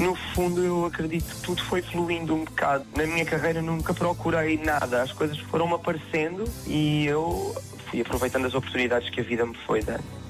No fundo, eu acredito que tudo foi fluindo um bocado. Na minha carreira nunca procurei nada, as coisas foram-me aparecendo e eu fui aproveitando as oportunidades que a vida me foi dando.